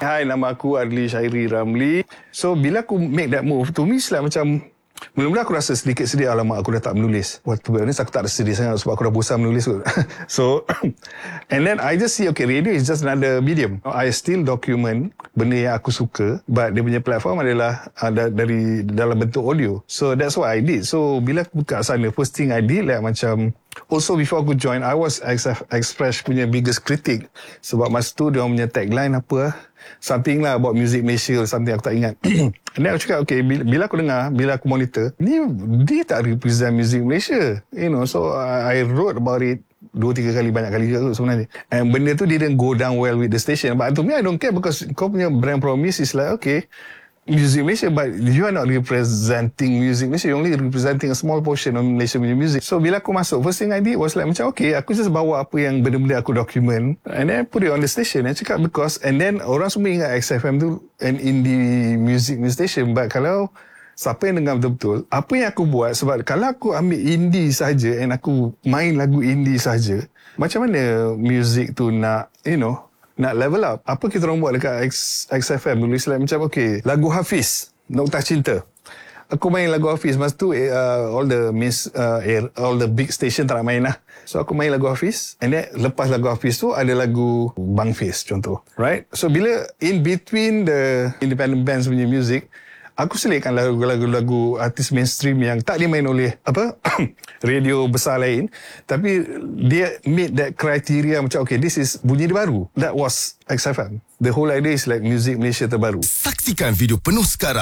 Hai, nama aku Adli Syairi Ramli. So, bila aku make that move, to me it's like macam... Mula-mula aku rasa sedikit sedih, alamak aku dah tak menulis. Well, to be honest, aku tak rasa sedih sangat sebab aku dah bosan menulis. So, and then I just see, okay, radio is just another medium. I still document benda yang aku suka, but dia punya platform adalah dari dalam bentuk audio. So, that's what I did. So, bila aku buka sana, first thing I did, like macam... Also, before aku join, I was Express punya biggest critic. Sebab masa tu, dia punya tagline apa, something lah about Music Malaysia or something, aku tak ingat. And then aku cakap, okay, bila aku dengar, bila aku monitor, dia tak represent Music Malaysia. You know, so I wrote about it 2-3 kali, banyak kali juga sebenarnya. And benda tu didn't go down well with the station. But to me, I don't care because kau punya brand promise is like, okay, Music Malaysia, but you are not representing Music Malaysia. You're only representing a small portion of Malaysian music. So bila aku masuk, first thing I did was like macam okay, aku just bawa apa yang benda-benda aku document and then put it on the station. I cakap because, and then orang semua ingat XFM tu an indie music station. But kalau siapa yang dengar betul-betul, apa yang aku buat, sebab kalau aku ambil indie saja and aku main lagu indie saja, macam mana music tu nak, you know, nak level up. Apa kita orang buat dekat XFM dulu, like macam okay, lagu Hafiz, Noktah Cinta. Aku main lagu Hafiz masa tu, all the big station tak nak main lah. So aku main lagu Hafiz, and then lepas lagu Hafiz tu ada lagu Bang Fiz contoh, right? So bila in between the independent bands punya music, aku selitkan lagu-lagu artis mainstream yang tak dimain oleh radio besar lain, tapi dia meet that criteria macam okay, this is bunyi dia baru. That was XFM. The whole idea is like Music Malaysia terbaru. Saksikan video penuh sekarang